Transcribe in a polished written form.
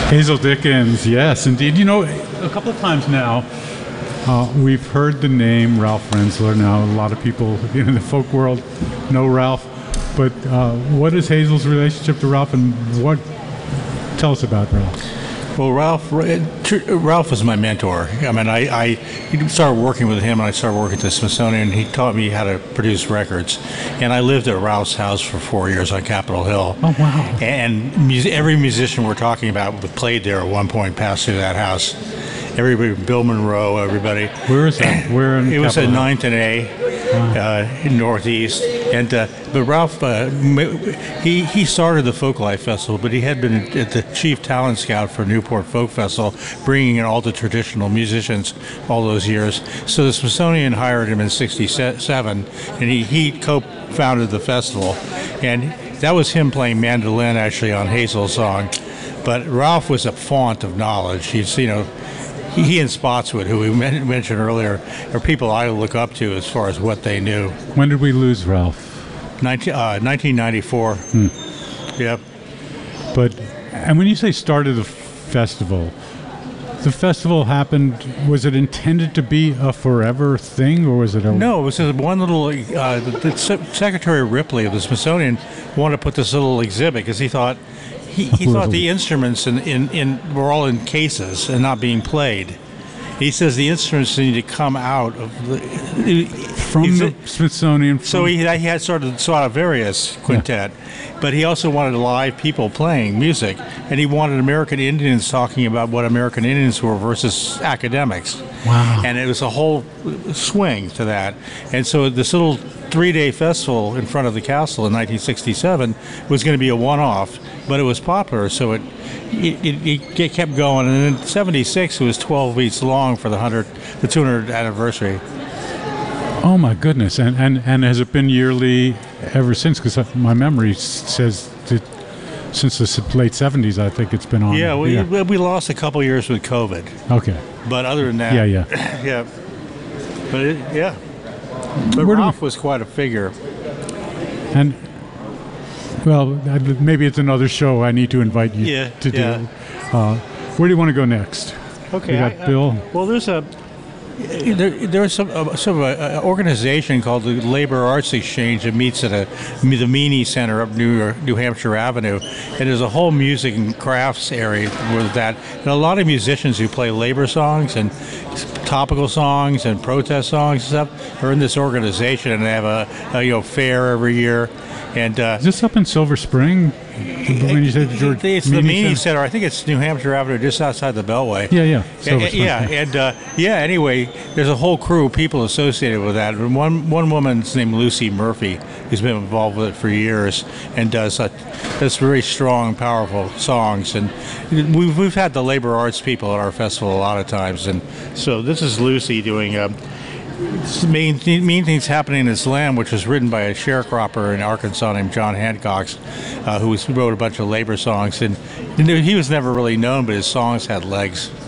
Hazel Dickens, yes, indeed. You know, a couple of times now, we've heard the name Ralph Rensler. Now, a lot of people in the folk world know Ralph, but what is Hazel's relationship to Ralph, and what? Tell us about Ralph. Well, Ralph was my mentor. I mean, I started working with him, and I started working at the Smithsonian. He taught me how to produce records, and I lived at Ralph's house for 4 years on Capitol Hill. Oh, wow. And every musician we're talking about played there at one point, passed through that house. Everybody, Bill Monroe, everybody. Where is that? Where in It was at Capitol 9th and A, in Northeast. And but Ralph, he started the Folklife Festival, but he had been the chief talent scout for Newport Folk Festival, bringing in all the traditional musicians all those years. So the Smithsonian hired him in '67, and he co-founded the festival. And that was him playing mandolin actually on Hazel's song. But Ralph was a font of knowledge. He and Spotswood, who we mentioned earlier, are people I look up to as far as what they knew. When did we lose Ralph? 1994. Yep. And when you say started the festival happened, was it intended to be a forever thing, or was it a... No, it was just one little... Secretary Ripley of the Smithsonian wanted to put this little exhibit because he thought... He thought the instruments were all in cases and not being played. He says the instruments need to come out of the Smithsonian. So he had sort of Stradivarius quintet, but he also wanted live people playing music, and he wanted American Indians talking about what American Indians were versus academics. Wow! And it was a whole swing to that, and so this little 3-day festival in front of the castle in 1967 was going to be a one-off, but it was popular, so it kept going. And in '76, it was 12 weeks long for the 200th anniversary. Oh my goodness! And has it been yearly ever since? Because my memory says that since the late '70s, I think it's been on. Yeah, we lost a couple years with COVID. Okay. But other than that, yeah. But Ralph was quite a figure. And, well, maybe it's another show I need to invite you to do. Where do you want to go next? Okay. We got Bill. Well, there's an organization called the Labor Arts Exchange that meets at the Meany Center up New Hampshire Avenue, and there's a whole music and crafts area with that, and a lot of musicians who play labor songs and topical songs and protest songs and stuff are in this organization, and they have a fair every year. And is this up in Silver Spring? When you said George it's the Meany Center. I think it's New Hampshire Avenue, just outside the Beltway. Yeah. Anyway, there's a whole crew of people associated with that. And one woman's named Lucy Murphy, who's been involved with it for years and does very strong, powerful songs. And we've had the labor arts people at our festival a lot of times. And so this is Lucy doing Mean Things Happening in This Land, which was written by a sharecropper in Arkansas named John Hancock, who wrote a bunch of labor songs. And he was never really known, but his songs had legs.